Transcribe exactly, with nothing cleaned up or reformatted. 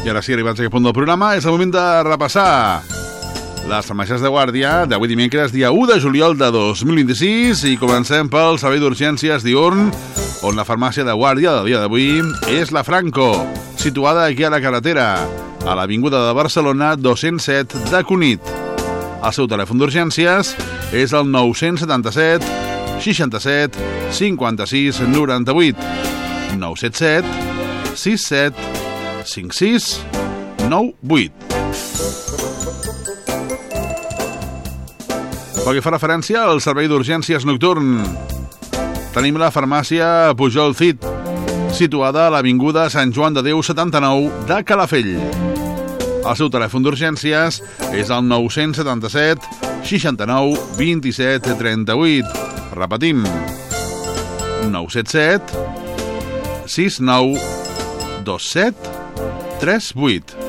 I ara sí, arribats a aquest punt del programa, és el moment de repassar les farmàcies de guàrdia d'avui dimecres, dia u de juliol de dos mil vint-i-sis, i comencem pel servei d'urgències diürn, on la farmàcia de guàrdia del dia d'avui és la Franco, situada aquí a la carretera, a l'avinguda de Barcelona dos-cents set de Cunit. El seu telèfon d'urgències és el nou setanta-set seixanta-set cinquanta-sis noranta-vuit, nou set set sis set cinc sis nou vuit. Pel que fa referència al servei d'urgències nocturn, tenim la farmàcia Pujol Cid, situada a l'avinguda Sant Joan de Déu setanta-nou de Calafell. El seu telèfon d'urgències és el nou setanta-set seixanta-nou vint-i-set trenta-vuit. Repetim, nou set set sis nou dos set tres vuit.